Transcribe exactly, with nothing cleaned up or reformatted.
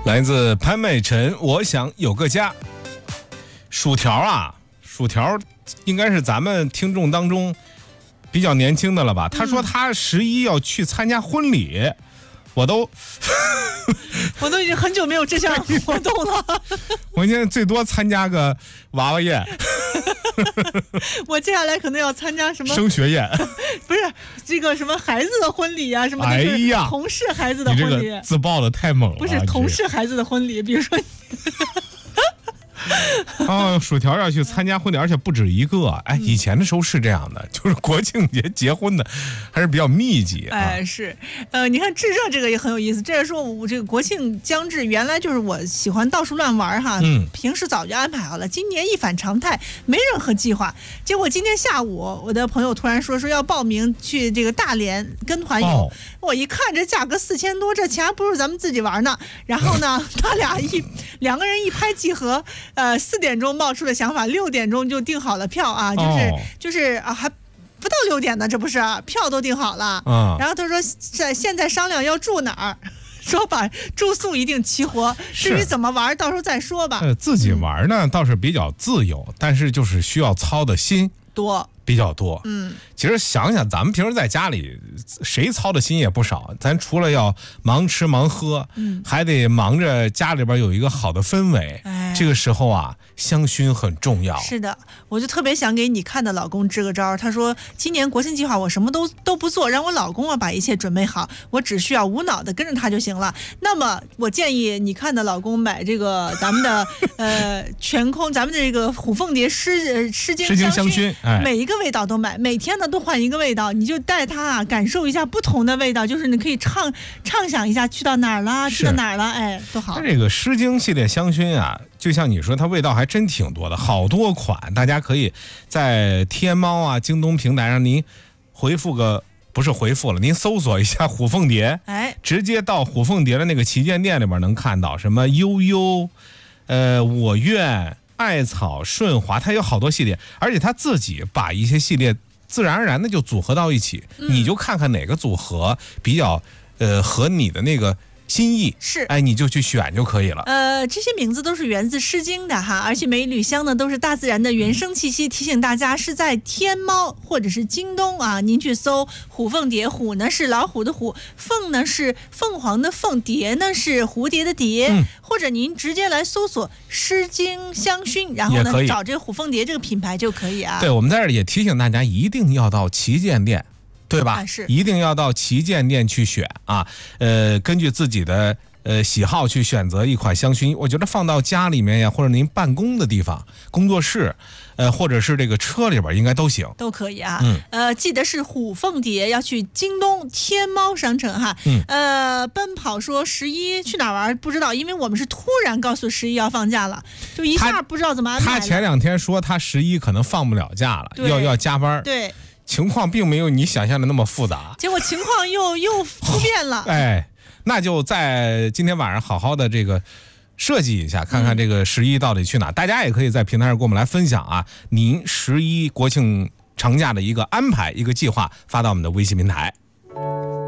来自潘美辰，我想有个家。薯条啊，薯条应该是咱们听众当中比较年轻的了吧？他说他十一要去参加婚礼，嗯、我都我都已经很久没有这项活动了。 我现在最多参加个娃娃宴。 我接下来可能要参加什么升学宴， 不是这个什么孩子的婚礼啊，什么哎呀， 同事孩子的婚礼， 你这个自爆的太猛了。 不是同事孩子的婚礼，比如说。 哦，薯条要去参加婚礼，而且不止一个。哎，以前的时候是这样的，就是国庆节结婚的还是比较密集啊。 哎，是，呃，你看智热这个也很有意思。这说我这个国庆将至，原来就是我喜欢到处乱玩哈，嗯，平时早就安排好了。今年一反常态，没任何计划。结果今天下午，我的朋友突然说说要报名去这个大连跟团游。哦、我一看这价格四千多，这钱还不如咱们自己玩呢。然后呢，他俩一两个人一拍即合。呃，四点钟冒出的想法，六点钟就订好了票啊，就是、哦、就是啊，还不到六点呢，这不是票都订好了。嗯，然后他说在现在商量要住哪儿，说把住宿一定齐活，至于怎么玩，到时候再说吧。 呃，自己玩呢、嗯、倒是比较自由，但是就是需要操的心多。 比较多， 嗯， 其实想想，咱们平时在家里，谁操的心也不少。咱除了要忙吃忙喝，嗯，还得忙着家里边有一个好的氛围。哎，这个时候啊，香薰很重要。 是的，我就特别想给你看的老公支个招。他说，今年国庆计划我什么都都不做，让我老公啊把一切准备好，我只需要无脑的跟着他就行了。那么，我建议你看的老公买这个咱们的呃全空，咱们的这个虎凤蝶诗诗经香薰， 哎，每一个味道都买，每天呢都换一个味道，你就带他啊感受一下不同的味道，就是你可以畅畅想一下去到哪儿啦，去到哪儿了，哎，多好。 这个诗经系列香薰啊，就像你说，它味道还真挺多的，好多款，大家可以在天猫啊、京东平台上，您回复个不是回复了，您搜索一下虎凤蝶， 哎， 直接到虎凤蝶的那个旗舰店里边能看到什么悠悠，呃，我愿。艾草顺滑，它有好多系列，而且它自己把一些系列自然而然的就组合到一起，嗯、你就看看哪个组合比较呃合你的那个心意， 是， 哎，你就去选就可以了。 呃，这些名字都是源自《诗经》的哈，而且每一缕香呢都是大自然的原生气息。提醒大家是在天猫或者是京东啊，您去搜虎凤蝶，虎呢是老虎的虎，凤呢是凤凰的凤，蝶呢是蝴蝶的蝶，嗯、或者您直接来搜索《诗经》香薰，然后呢找这虎凤蝶这个品牌就可以啊。 对，我们在这儿也提醒大家，一定要到旗舰店。对吧？ 啊、是， 一定要到旗舰店去选啊！呃，根据自己的呃喜好去选择一款香薰。我觉得放到家里面呀，或者您办公的地方、工作室，呃，或者是这个车里边，应该都行， 都可以啊。嗯，呃，记得是虎凤蝶要去京东、天猫商城哈。嗯，呃，奔跑说十一去哪玩？不知道，因为我们是突然告诉十一要放假了，就一下不知道怎么安排了。 他前两天说他十一可能放不了假了，要要加班。 对。 情况并没有你想象的那么复杂， 结果情况又又突变了。 哎，那就在今天晚上好好的这个设计一下，看看这个十一到底去哪。嗯、大家也可以在平台上跟我们来分享啊，您十一国庆长假的一个安排、一个计划，发到我们的微信平台。